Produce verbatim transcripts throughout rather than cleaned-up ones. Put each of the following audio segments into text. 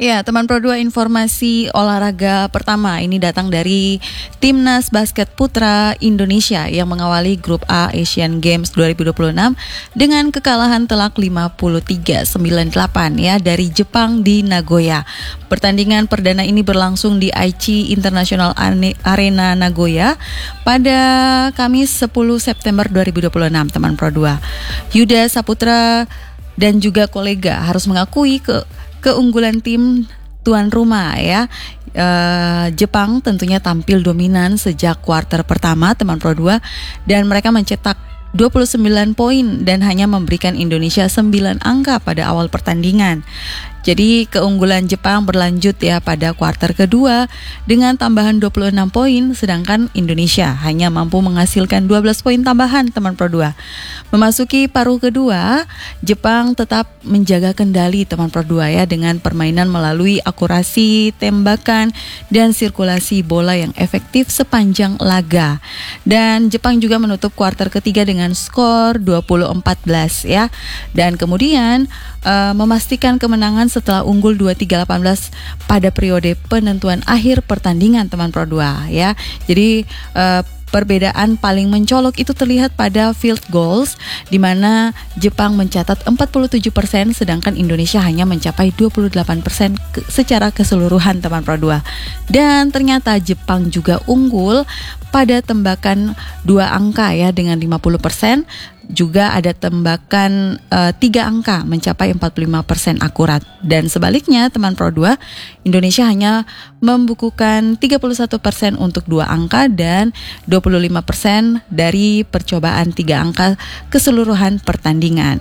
Ya, teman Pro dua, informasi olahraga pertama ini datang dari Timnas Basket Putra Indonesia yang mengawali Grup A Asian Games dua ribu dua puluh enam dengan kekalahan telak lima puluh tiga sembilan puluh delapan ya dari Jepang di Nagoya. Pertandingan perdana ini berlangsung di Aichi International Arena Nagoya pada Kamis sepuluh September dua ribu dua puluh enam, teman Pro dua. Yuda Saputra dan juga kolega harus mengakui ke keunggulan tim tuan rumah ya. Uh, Jepang tentunya tampil dominan sejak kuarter pertama, teman Pro dua, dan mereka mencetak dua puluh sembilan poin dan hanya memberikan Indonesia sembilan angka pada awal pertandingan. Jadi keunggulan Jepang berlanjut ya pada kuarter kedua dengan tambahan dua puluh enam poin, sedangkan Indonesia hanya mampu menghasilkan dua belas poin tambahan, teman Pro dua. Memasuki paruh kedua, Jepang tetap menjaga kendali, teman Pro dua ya, dengan permainan melalui akurasi tembakan dan sirkulasi bola yang efektif sepanjang laga. Dan Jepang juga menutup kuarter ketiga dengan skor dua puluh empat belas ya. Dan kemudian uh, memastikan kemenangan setelah unggul dua puluh tiga delapan belas pada periode penentuan akhir pertandingan, teman Pro dua ya. Jadi uh, perbedaan paling mencolok itu terlihat pada field goals, di mana Jepang mencatat empat puluh tujuh persen sedangkan Indonesia hanya mencapai dua puluh delapan persen ke- secara keseluruhan, teman Pro dua. Dan ternyata Jepang juga unggul pada tembakan dua angka ya dengan lima puluh persen. Juga ada tembakan uh, tiga angka mencapai empat puluh lima persen akurat. Dan sebaliknya, teman Pro dua, Indonesia hanya membukukan tiga puluh satu persen untuk dua angka dan dua puluh lima persen dari percobaan tiga angka keseluruhan pertandingan.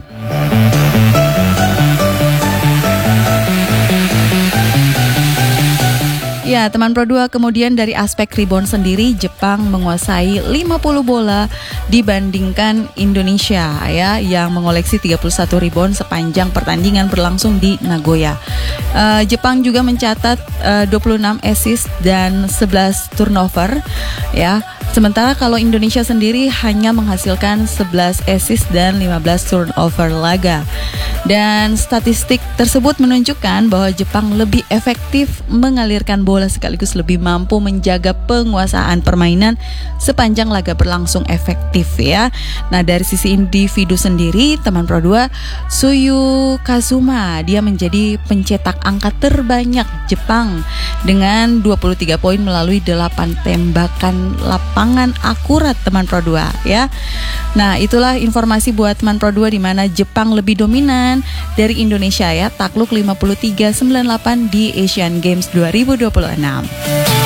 Ya, teman Pro dua, kemudian dari aspek rebound sendiri, Jepang menguasai lima puluh bola dibandingkan Indonesia ya, yang mengoleksi tiga puluh satu rebound sepanjang pertandingan berlangsung di Nagoya. Uh, Jepang juga mencatat uh, dua puluh enam assist dan sebelas turnover ya. Sementara kalau Indonesia sendiri hanya menghasilkan sebelas assist dan lima belas turnover laga. Dan statistik tersebut menunjukkan bahwa Jepang lebih efektif mengalirkan bola sekaligus lebih mampu menjaga penguasaan permainan sepanjang laga berlangsung efektif ya. Nah, dari sisi individu sendiri, teman Pro dua, Tsuyu Kazuma dia menjadi pencetak angka terbanyak Jepang dengan dua puluh tiga poin melalui delapan tembakan lapangan akurat, teman Pro dua ya. Nah, itulah informasi buat teman Pro dua di mana Jepang lebih dominan dari Indonesia ya, takluk lima puluh tiga sembilan puluh delapan di Asian Games dua ribu dua puluh enam.